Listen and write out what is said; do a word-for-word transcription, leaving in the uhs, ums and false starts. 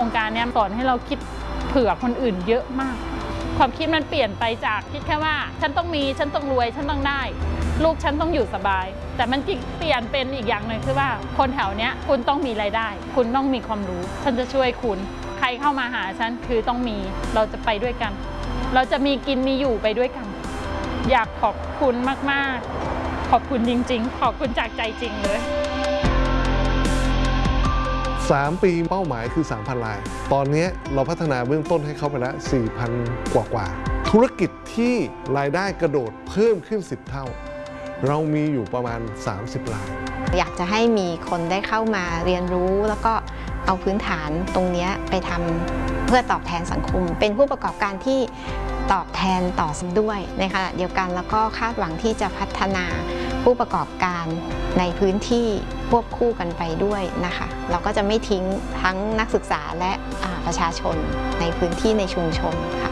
รงการนี้สอนให้เราคิดเผื่อคนอื่นเยอะมากความคิดมันเปลี่ยนไปจากคิดแค่ว่าฉันต้องมีฉันต้องรวยฉันต้องได้ลูกฉันต้องอยู่สบายแต่มันเปลี่ยนเป็นอีกอย่างหนึ่งคือว่าคนแถวเนี้ยคุณต้องมีรายได้คุณต้องมีความรู้ฉันจะช่วยคุณใครเข้ามาหาฉันคือต้องมีเราจะไปด้วยกันเราจะมีกินมีอยู่ไปด้วยกันอยากขอบคุณมากๆขอบคุณจริงๆขอบคุณจากใจจริงเลยสามปีเป้าหมายคือ สามพัน รายตอนนี้เราพัฒนาเบื้องต้นให้เขาไปแล้ว สี่พัน กว่ากว่าธุรกิจที่รายได้กระโดดเพิ่มขึ้นสิบเท่าเรามีอยู่ประมาณสามสิบรายอยากจะให้มีคนได้เข้ามาเรียนรู้แล้วก็เอาพื้นฐานตรงนี้ไปทำเพื่อตอบแทนสังคมเป็นผู้ประกอบการที่ตอบแทนต่อสังคมด้วยในขณะเดียวกันแล้วก็คาดหวังที่จะพัฒนาผู้ประกอบการในพื้นที่ควบคู่กันไปด้วยนะคะเราก็จะไม่ทิ้งทั้งนักศึกษาและประชาชนในพื้นที่ในชุมชนค่ะ